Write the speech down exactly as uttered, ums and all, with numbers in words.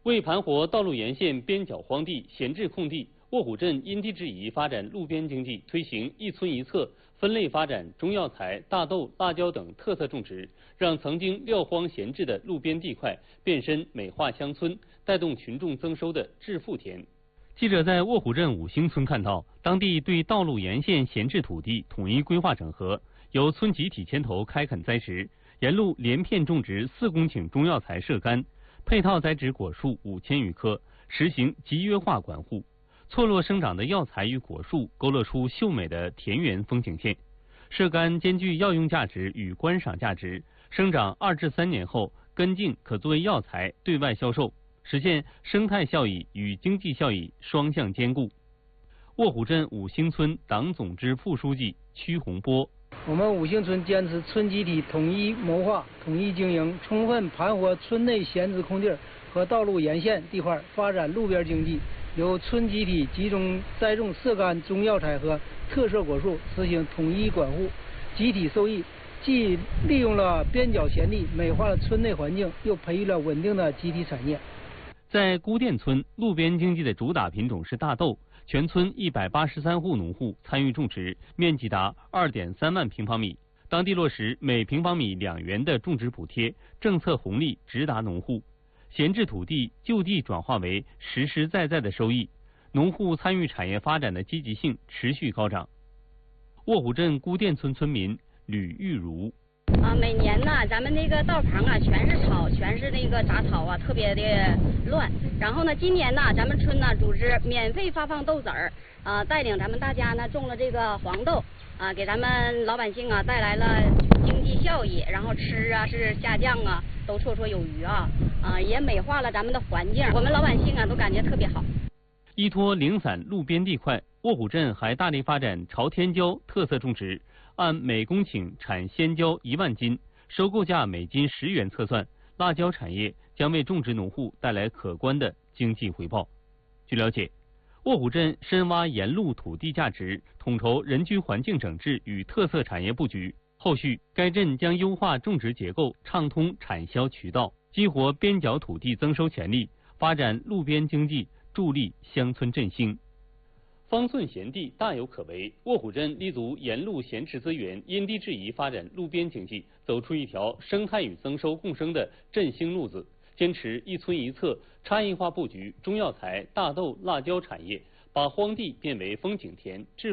为盘活道路沿线边角荒地、闲置空地，卧虎镇因地制宜发展路边经济，推行一村一策，分类发展中药材、大豆、辣椒等特色种植，让曾经撂荒闲置的路边地块变身美化乡村，带动群众增收的致富田。记者在卧虎镇五星村看到，当地对道路沿线闲置土地统一规划整合，由村集体牵头开垦栽植，沿路连片种植四公顷中药材设干，配套栽植果树五千余棵，实行集约化管护。错落生长的药材与果树勾勒出秀美的田园风景线。设干兼具药用价值与观赏价值，生长二至三年后，根茎可作为药材对外销售，实现生态效益与经济效益双向兼顾。卧虎镇五星村党总支副书记曲洪波： 我们五星村坚持村集体统一谋划、统一经营，充分盘活村内闲置空地和道路沿线地块，发展路边经济。由村集体集中栽种色干中药材和特色果树，实行统一管护，集体受益，既利用了边角闲地，美化了村内环境，又培育了稳定的集体产业。 在孤店村，路边经济的主打品种是大豆，全村一百八十三户农户参与种植，面积达二点三万平方米。当地落实每平方米两元的种植补贴，政策红利直达农户。闲置土地就地转化为实实在在的收益，农户参与产业发展的积极性持续高涨。卧虎镇孤店村村民吕玉如： 啊，每年呢，咱们那个道旁啊，全是草，全是那个杂草啊，特别的乱。然后呢，今年呢，咱们村呢组织免费发放豆子儿，啊，带领咱们大家呢种了这个黄豆，啊，给咱们老百姓啊带来了经济效益，然后吃啊是下降啊，都绰绰有余啊，啊，也美化了咱们的环境，我们老百姓啊都感觉特别好。 依托零散路边地块，卧虎镇还大力发展朝天椒特色种植，按每公顷产鲜椒一万斤，收购价每斤十元测算，辣椒产业将为种植农户带来可观的经济回报。据了解，卧虎镇深挖沿路土地价值，统筹人居环境整治与特色产业布局。后续，该镇将优化种植结构，畅通产销渠道，激活边角土地增收潜力，发展路边经济，助力乡村振兴。方寸闲地大有可为，卧虎镇立足沿路闲置资源，因地制宜发展路边经济，走出一条生态与增收共生的振兴路子，坚持一村一策，差异化布局中药材、大豆、辣椒产业，把荒地变为风景田。